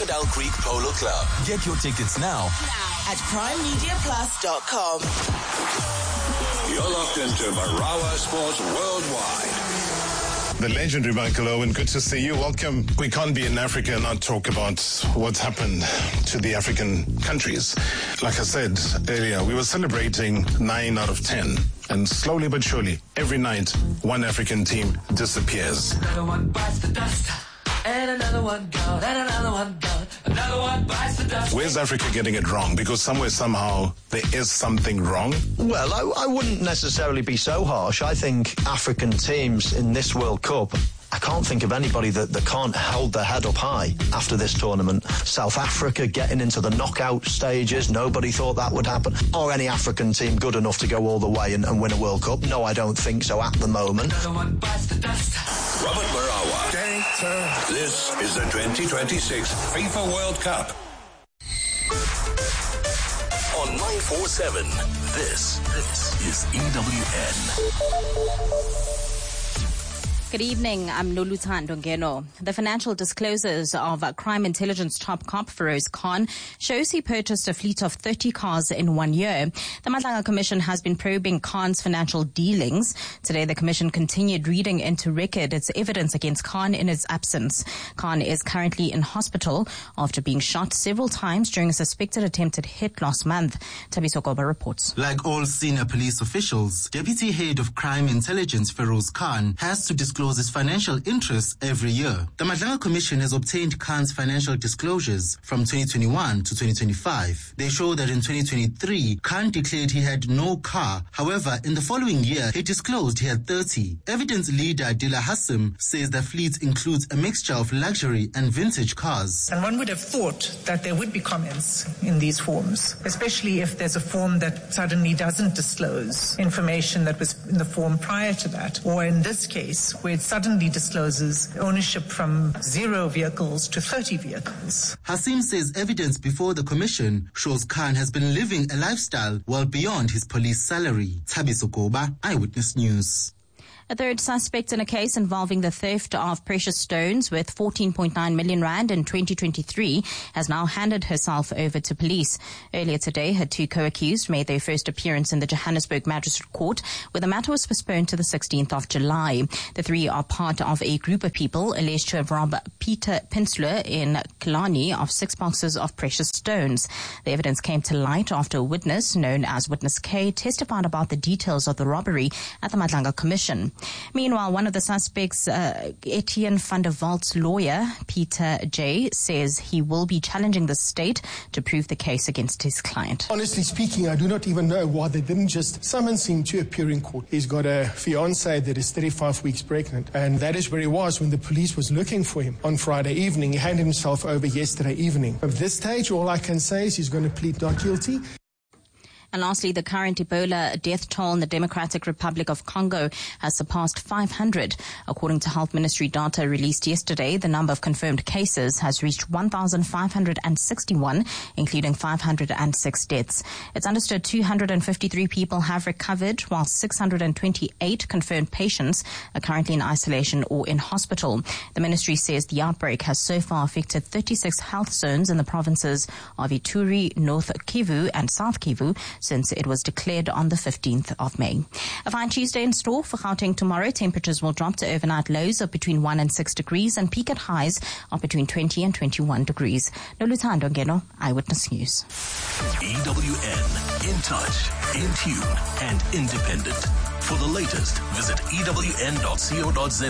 Crocodile Creek Polo Club. Get your tickets now at primemediaplus.com. You're locked into Marawa Sports Worldwide. The legendary Michael Owen, good to see you. Welcome. We can't be in Africa and not talk about what's happened to the African countries. Like I said earlier, we were celebrating 9 out of 10. And slowly but surely, every night, one African team disappears. Another one bites the dust, and another one gone, and another one gone, another one bites the dust. Where's Africa getting it wrong? Because somewhere, somehow, there is something wrong. Well, I wouldn't necessarily be so harsh. I think African teams in this World Cup, I can't think of anybody that can't hold their head up high after this tournament. South Africa getting into the knockout stages, nobody thought that would happen. Or any African team good enough to go all the way and win a World Cup? No, I don't think so at the moment. Robert Marawa. This is the 2026 FIFA World Cup. On 947, this is EWN. Good evening, I'm Noluthando Ngeno. The financial disclosures of crime intelligence top cop Feroz Khan shows he purchased a fleet of 30 cars in 1 year. The Madlanga Commission has been probing Khan's financial dealings. Today, the Commission continued reading into record its evidence against Khan in his absence. Khan is currently in hospital after being shot several times during a suspected attempted hit last month. Thabiso Goba reports. Like all senior police officials, Deputy Head of Crime Intelligence Feroz Khan has to disclose his financial interests every year. The Madlanga Commission has obtained Khan's financial disclosures from 2021 to 2025. They show that in 2023, Khan declared he had no car. However, in the following year, he disclosed he had 30. Evidence leader Dila Hassim says the fleet includes a mixture of luxury and vintage cars. And one would have thought that there would be comments in these forms, especially if there's a form that suddenly doesn't disclose information that was in the form prior to that, or in this case, where it suddenly discloses ownership from 0 vehicles to 30 vehicles. Hassim says evidence before the commission shows Khan has been living a lifestyle well beyond his police salary. Thabiso Goba, Eyewitness News. A third suspect in a case involving the theft of precious stones worth 14.9 million rand in 2023 has now handed herself over to police. Earlier today, her 2 co-accused made their first appearance in the Johannesburg Magistrate Court, where the matter was postponed to the 16th of July. The 3 are part of a group of people alleged to have robbed Peter Pinsler in Killarney of 6 boxes of precious stones. The evidence came to light after a witness, known as Witness K, testified about the details of the robbery at the Madlanga Commission. Meanwhile, one of the suspects, Etienne van der Wald's lawyer, Peter J., says he will be challenging the state to prove the case against his client. Honestly speaking, I do not even know why they didn't just summons him to appear in court. He's got a fiancée that is 35 weeks pregnant, and that is where he was when the police was looking for him on Friday evening. He handed himself over yesterday evening. At this stage, all I can say is he's going to plead not guilty. And lastly, the current Ebola death toll in the Democratic Republic of Congo has surpassed 500. According to Health Ministry data released yesterday, the number of confirmed cases has reached 1,561, including 506 deaths. It's understood 253 people have recovered, while 628 confirmed patients are currently in isolation or in hospital. The ministry says the outbreak has so far affected 36 health zones in the provinces of Ituri, North Kivu, and South Kivu, since it was declared on the 15th of May. A fine Tuesday in store for Gauteng tomorrow. Temperatures will drop to overnight lows of between 1 and 6 degrees and peak at highs of between 20 and 21 degrees. Noluthando Ngeno, Eyewitness News. EWN, in touch, in tune, and independent. For the latest, visit ewn.co.za.